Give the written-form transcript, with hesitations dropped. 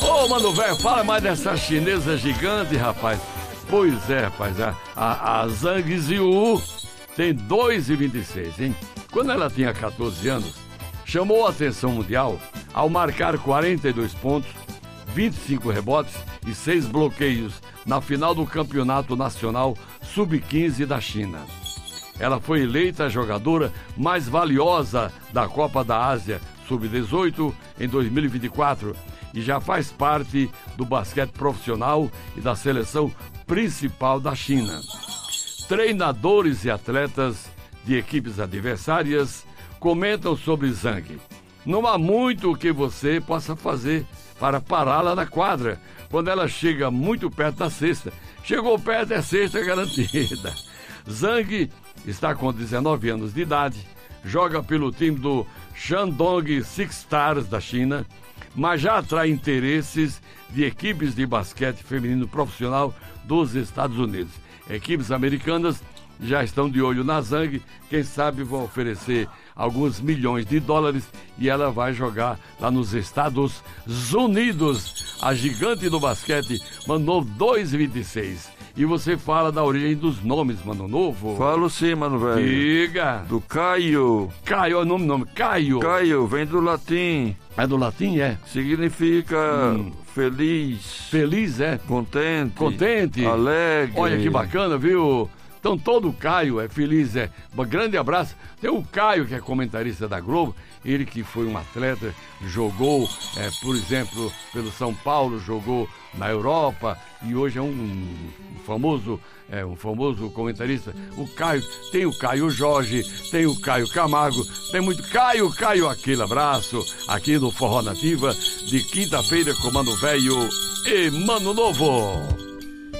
Ô, mano velho, fala mais dessa chinesa gigante, rapaz. Pois é, rapaz, a Zhang Ziyu tem 2,26, hein? Quando ela tinha 14 anos, chamou a atenção mundial ao marcar 42 pontos, 25 rebotes e 6 bloqueios na final do Campeonato Nacional Sub-15 da China. Ela foi eleita a jogadora mais valiosa da Copa da Ásia Sub-18 em 2024 e já faz parte do basquete profissional e da seleção principal da China. Treinadores e atletas de equipes adversárias comentam sobre Zhang. Não há muito o que você possa fazer para pará-la na quadra quando ela chega muito perto da cesta. Chegou perto, é cesta garantida. Zhang está com 19 anos de idade, joga pelo time do Shandong Six Stars da China, mas já atrai interesses de equipes de basquete feminino profissional dos Estados Unidos. Equipes americanas já estão de olho na Zhang, quem sabe vão oferecer alguns milhões de dólares e ela vai jogar lá nos Estados Unidos. A gigante do basquete mandou 2,26. E você fala da origem dos nomes, Mano Novo? Falo sim, mano velho. Diga. Do Caio. Caio, nome, Caio. Caio, vem do latim. É do latim, é? Significa feliz. Feliz, é? Contente. Contente. Alegre. Olha que bacana, viu? Então todo Caio é feliz, é. Um grande abraço. Tem o Caio, que é comentarista da Globo, ele que foi um atleta, jogou, por exemplo, pelo São Paulo, jogou na Europa e hoje é um famoso comentarista. O Caio, tem o Caio Jorge, tem o Caio Camargo, tem muito Caio, aquele abraço aqui no Forró Nativa de quinta-feira com Mano Velho e Mano Novo.